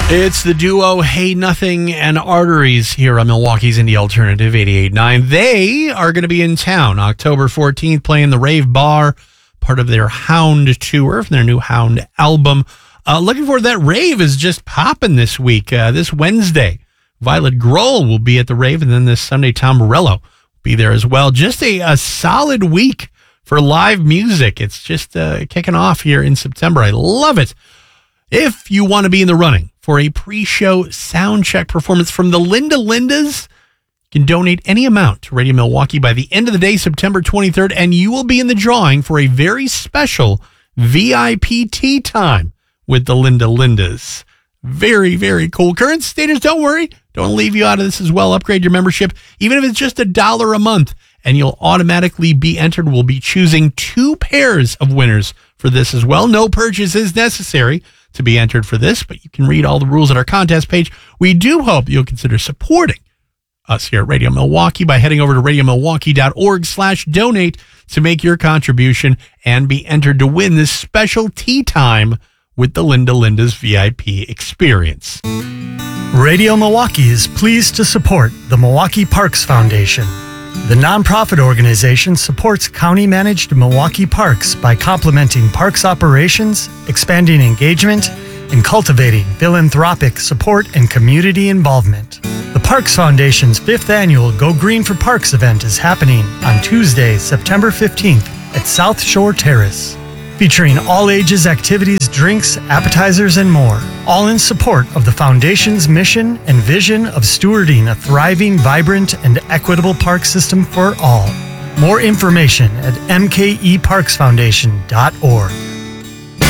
It's the duo Hey Nothing and Arteries here on Milwaukee's Indie Alternative 88.9. They are going to be in town October 14th playing the Rave Bar, part of their Hound tour from their new Hound album. Looking forward to that. Rave is just popping this week. This Wednesday, Violet Grohl will be at the Rave, and then this Sunday, Tom Morello will be there as well. Just a solid week for live music. It's just kicking off here in September. I love it. If you want to be in the running for a pre-show sound check performance from the Linda Lindas, you can donate any amount to Radio Milwaukee by the end of the day, September 23rd, and you will be in the drawing for a very special VIP tea time with the Linda Lindas. Very, very cool. Current status, don't worry. Don't leave you out of this as well. Upgrade your membership, even if it's just $1 a month, and you'll automatically be entered. We'll be choosing 2 pairs of winners for this as well. No purchase is necessary to be entered for this, but you can read all the rules at our contest page. We do hope you'll consider supporting us here at Radio Milwaukee by heading over to radiomilwaukee.org/donate to make your contribution and be entered to win this special tea time with the Linda Lindas VIP experience. Radio Milwaukee is pleased to support the Milwaukee Parks Foundation. The nonprofit organization supports county-managed Milwaukee parks by complementing parks operations, expanding engagement, and cultivating philanthropic support and community involvement. The Parks Foundation's 5th annual Go Green for Parks event is happening on Tuesday, September 15th at South Shore Terrace, featuring all-ages activities, drinks, appetizers, and more, all in support of the Foundation's mission and vision of stewarding a thriving, vibrant, and equitable park system for all. More information at mkeparksfoundation.org.